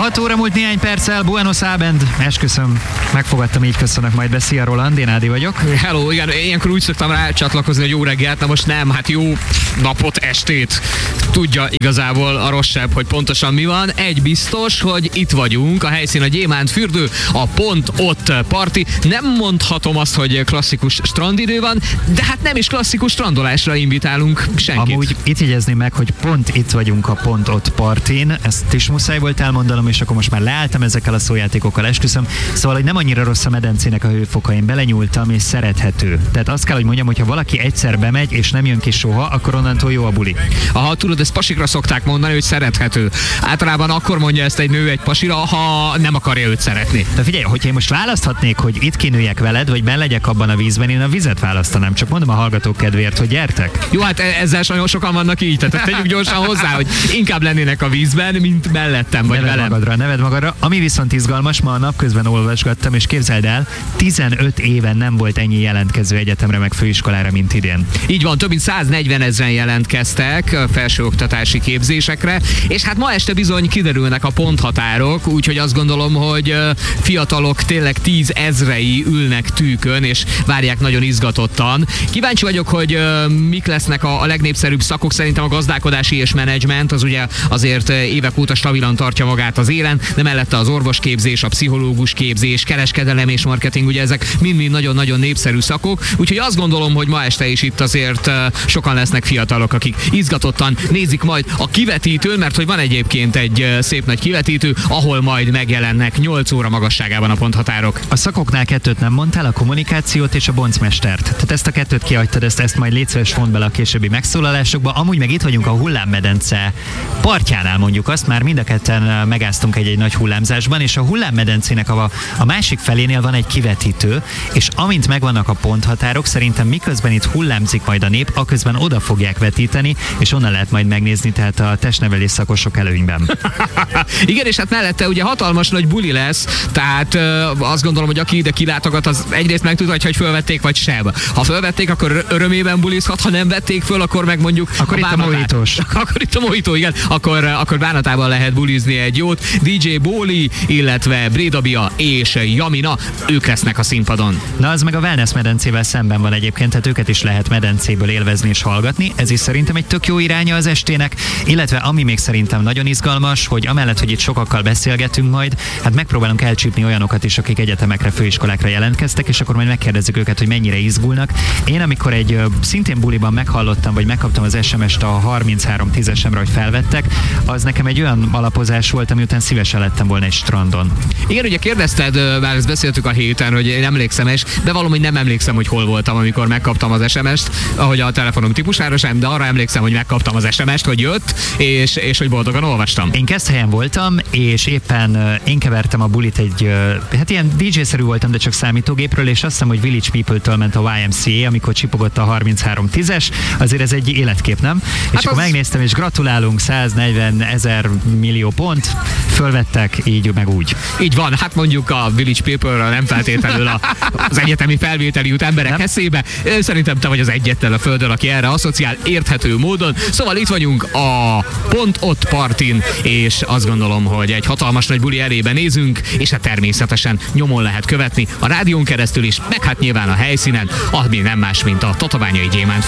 6 óra múlt néhány perccel, Buenos Abend, esküszöm, megfogadtam, így köszönök majd be. Szia Roland, én Ádi vagyok. Hello, igen, ilyenkor úgy szoktam rá csatlakozni, hogy jó reggelt, na most nem, hát jó napot, estét. Tudja igazából a rosszabb, hogy pontosan mi van. Egy biztos, hogy itt vagyunk, a helyszín a Gyémánt fürdő, a Pont Ott parti. Nem mondhatom azt, hogy klasszikus strandidő van, de hát nem is klasszikus strandolásra invitálunk senkit. Amúgy itt jegyezném meg, hogy pont itt vagyunk a Pont Ott partin, ezt is muszáj volt elmondanom, és akkor most már leálltam ezekkel a szójátékokkal, esküszöm. Szóval, hogy nem annyira rossz a medencének a hőfoka, én belenyúltam, és szerethető. Tehát azt kell, hogy mondjam, hogy ha valaki egyszer bemegy, és nem jön ki soha, akkor onnantól jó a buli. Aha, tudod, ezt pasikra szokták mondani, hogy szerethető. Általában akkor mondja ezt egy nő egy pasira, ha nem akarja őt szeretni. De figyelj, hogyha én most választhatnék, hogy itt kinőjek veled, vagy benn legyek abban a vízben, én a vizet választanám. Csak mondom a hallgatók kedvéért, hogy gyertek. Jó, hát ezzel nagyon sokan vannak így, tehát tegyük gyorsan hozzá, hogy inkább lennének a vízben, mint mellettem, vagy velem. Neved magadra. Ami viszont izgalmas, ma a napközben olvasgattam, és képzeld el, 15 éven nem volt ennyi jelentkező egyetemre meg főiskolára, mint idén. Így van, több mint 140 000 jelentkeztek felsőoktatási képzésekre, és hát ma este bizony kiderülnek a ponthatárok, úgyhogy azt gondolom, hogy fiatalok tényleg 10 000-ei ülnek tűkön, és várják nagyon izgatottan. Kíváncsi vagyok, hogy mik lesznek a legnépszerűbb szakok. Szerintem a gazdálkodási és menedzsment, az ugye azért évek óta stabilan tartja magát az élen, de mellette az orvosképzés, a pszichológus képzés, kereskedelem és marketing, ugye ezek mind-mind nagyon-nagyon népszerű szakok, úgyhogy azt gondolom, hogy ma este is itt azért sokan lesznek fiatalok, akik izgatottan nézik majd a kivetítőn, mert hogy van egyébként egy szép nagy kivetítő, ahol majd megjelennek 8 óra magasságában a ponthatárok. A szakoknál 2 nem mondtál, a kommunikációt és a boncmestert. Tehát ezt a 2 kihagytad, ezt majd légy szíves fondd bele a későbbi megszólalásokba. Amúgy meg itt vagyunk a hullámmedence partjánál, mondjuk azt, már mind a ketten megáztunk egy nagy hullámzásban, és a hullámmedencének a másik felénél van egy kivetítő, és amint megvannak a ponthatárok, szerintem miközben itt hullámzik majd a nép, aközben oda fogják vetíteni, és onnan lehet majd megnézni, tehát a testnevelés szakosok előnyben. Igen, és hát mellette ugye hatalmas nagy buli lesz, tehát azt gondolom, hogy aki ide kilátogat, az egyrészt megtudhatja, hogy fölvették vagy sem. Ha fölvették, akkor örömében bulizhat, ha nem vették föl, akkor meg mondjuk akkor itt a mojitós. Akkor itt a mojitó, igen. Akkor bánatában lehet bulizni egy jót. DJ Bóli, illetve Brédabia és Jamina, ők lesznek a színpadon. Na, az meg a wellness medencével szemben van egyébként, tehát őket is lehet medencéből élvezni és hallgatni. Ez is szerintem egy tök jó iránya az estének, illetve ami még szerintem nagyon izgalmas, hogy amellett, hogy itt sokakkal beszélgetünk majd, hát megpróbálunk elcsípni olyanokat is, akik egyetemekre, főiskolákra jelentkeztek, és akkor majd megkérdezzük őket, hogy mennyire izgulnak. Én amikor egy szintén buliban meghallottam, vagy megkaptam az SMS-t a 3310-esemre, hogy felvettek, az nekem egy olyan alapozás volt, ami után szívesen lettem volna egy strandon. Igen, ugye kérdezted, már ezt beszéltük a héten, hogy én emlékszem, de valami nem emlékszem, hogy hol voltam, amikor megkaptam az SMS-t, ahogy a telefonom típusára sem, de arra emlékszem, hogy megkaptam az SMS-t, hogy jött, és hogy boldogan olvastam. Én Keszthelyen voltam, és éppen én kevertem a bulit egy, hát ilyen DJ-szerű voltam, de csak számítógépről, és azt hiszem, hogy Village People-től ment a YMCA, amikor csipogott a 3310-es, azért ez egy életkép, nem? Hát és akkor megnéztem, és gratulálunk, 140 000 millió pont, fölvettek, így meg úgy. Így van, hát mondjuk a Village People-ra nem feltétlenül az egyetemi felvételi jut emberek eszébe. Szerintem te vagy az egyetlen a földön, aki erre asszociál érthető módon. Szóval itt vagyunk a Pont Ott partin, és azt gondolom, hogy egy hatalmas nagy buli elébe nézünk, és hát természetesen nyomon lehet követni a rádión keresztül is, meg hát nyilván a helyszínen, ami nem más, mint a Tatabányai Gyémánt